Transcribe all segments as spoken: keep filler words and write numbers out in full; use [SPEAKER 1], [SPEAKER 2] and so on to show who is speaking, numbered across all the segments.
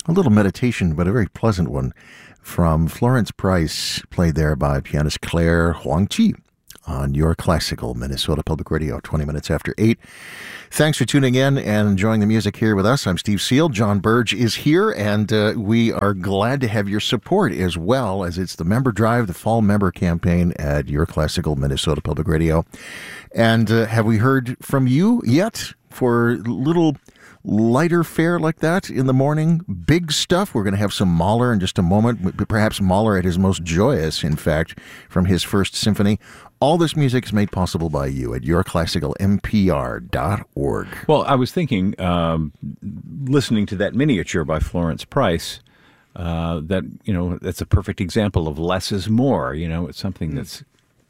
[SPEAKER 1] A little meditation, but a very pleasant one, from Florence Price, played there by pianist Claire Huang-Chi on Your Classical, Minnesota Public Radio, twenty minutes after eight. Thanks for tuning in and enjoying the music here with us. I'm Steve Seal. John Burge is here, and uh, we are glad to have your support as well, as it's the member drive, the fall member campaign at Your Classical, Minnesota Public Radio. And uh, have we heard from you yet for little lighter fare like that in the morning? Big stuff. We're going to have some Mahler in just a moment, perhaps Mahler at his most joyous, in fact, from his first symphony. All this music is made possible by you at your classical m p r dot org.
[SPEAKER 2] Well, I was thinking, um, listening to that miniature by Florence Price, uh, that, you know, that's a perfect example of less is more. You know, it's something mm. that's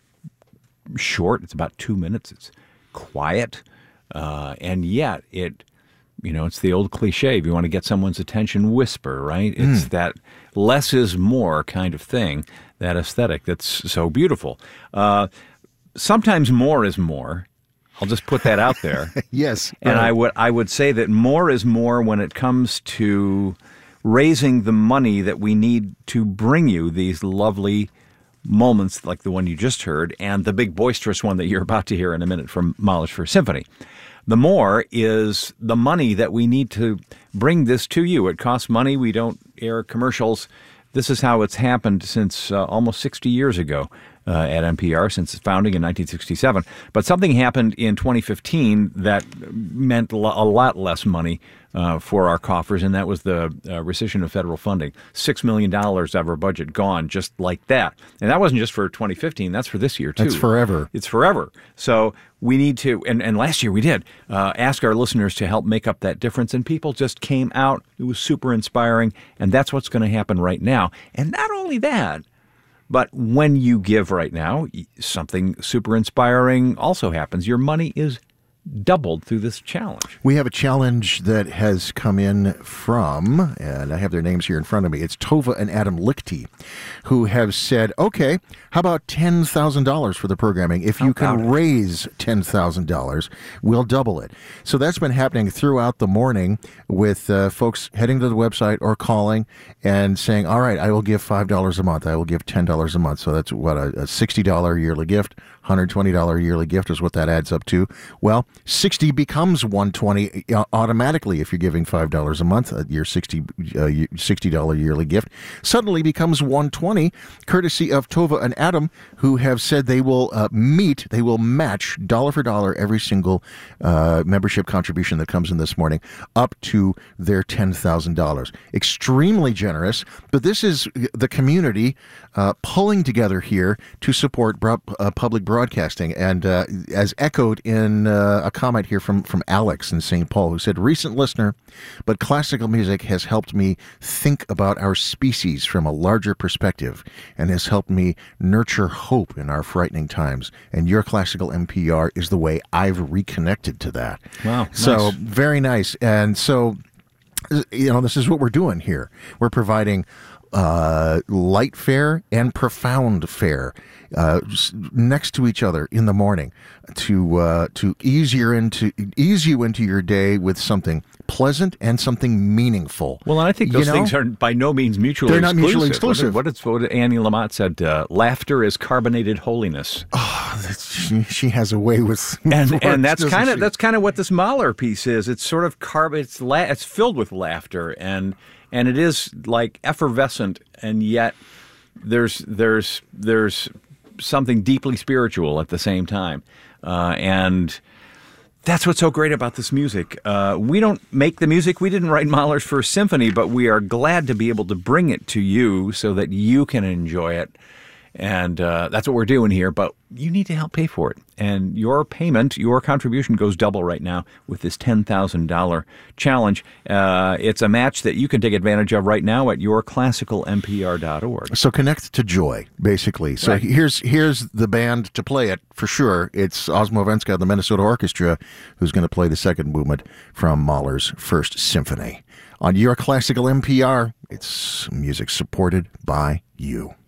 [SPEAKER 2] short. It's about two minutes. It's quiet. Uh, and yet it, you know, it's the old cliche. If you want to get someone's attention, whisper, right? It's mm. that less is more kind of thing, that aesthetic that's so beautiful. Uh, sometimes more is more. I'll just put that out there.
[SPEAKER 1] Yes.
[SPEAKER 2] And
[SPEAKER 1] right.
[SPEAKER 2] I would I would say that more is more when it comes to raising the money that we need to bring you these lovely moments like the one you just heard and the big boisterous one that you're about to hear in a minute from Mahler's First Symphony. The more is the money that we need to bring this to you. It costs money. We don't air commercials. This is how it's happened since uh, almost sixty years ago uh, at N P R, since its founding in nineteen sixty-seven. But something happened in twenty fifteen that meant a lot less money uh, for our coffers, and that was the uh, rescission of federal funding. Six million dollars of our budget gone just like that. And that wasn't just for twenty fifteen. That's for this year, too.
[SPEAKER 1] That's forever.
[SPEAKER 2] It's forever. So we need to, and, and last year we did, uh, ask our listeners to help make up that difference, and people just came out. It was super inspiring, and that's what's going to happen right now. And not only that, but when you give right now, something super inspiring also happens. Your money is doubled through this challenge.
[SPEAKER 1] We have a challenge that has come in from, and I have their names here in front of me, it's Tova and Adam Lichty, who have said, okay, how about ten thousand dollars for the programming? If you can raise ten thousand dollars, we'll double it. So that's been happening throughout the morning with uh, folks heading to the website or calling and saying, all right, I will give five dollars a month. I will give ten dollars a month. So that's what, a, a sixty dollars yearly gift, one hundred twenty dollars yearly gift is what that adds up to. Well, sixty becomes one hundred twenty dollars automatically if you're giving five dollars a month. Uh, your sixty dollars yearly gift suddenly becomes one hundred twenty dollars, courtesy of Tova and Adam, who have said they will uh, meet, they will match dollar for dollar every single uh, membership contribution that comes in this morning up to their ten thousand dollars. Extremely generous, but this is the community uh, pulling together here to support bro- uh, public broadcasting. And uh, as echoed in uh, a comment here from, from Alex in Saint Paul, who said, recent listener, but classical music has helped me think about our species from a larger perspective and has helped me nurture hope in our frightening times. And Your Classical M P R is the way I've reconnected to that.
[SPEAKER 2] Wow.
[SPEAKER 1] So
[SPEAKER 2] nice.
[SPEAKER 1] Very nice. And so, you know, this is what we're doing here. We're providing uh, light fare and profound fare uh, next to each other in the morning to uh, to ease your into ease you into your day with something pleasant and something meaningful.
[SPEAKER 2] Well, and I think those
[SPEAKER 1] you know?
[SPEAKER 2] things are by no means mutually
[SPEAKER 1] They're
[SPEAKER 2] exclusive.
[SPEAKER 1] not mutually exclusive.
[SPEAKER 2] What, is, what Annie Lamott said, uh, laughter is carbonated holiness.
[SPEAKER 1] Oh, that's, she, she has a way with
[SPEAKER 2] and
[SPEAKER 1] words,
[SPEAKER 2] and that's kind of
[SPEAKER 1] she?
[SPEAKER 2] that's kind of what this Mahler piece is. It's sort of carb. It's la- it's filled with laughter, and and it is like effervescent, and yet there's there's there's something deeply spiritual at the same time, uh, and that's what's so great about this music. Uh, we don't make the music. We didn't write Mahler's First Symphony, but we are glad to be able to bring it to you so that you can enjoy it. And uh, that's what we're doing here, but you need to help pay for it. And your payment, your contribution goes double right now with this ten thousand dollars challenge. Uh, it's a match that you can take advantage of right now at your classical m p r dot org.
[SPEAKER 1] So connect to joy, basically. So
[SPEAKER 2] right.
[SPEAKER 1] here's here's the band to play it for sure. It's Osmo Venska, the Minnesota Orchestra, who's going to play the second movement from Mahler's First Symphony. On Your Classical M P R, it's music supported by you.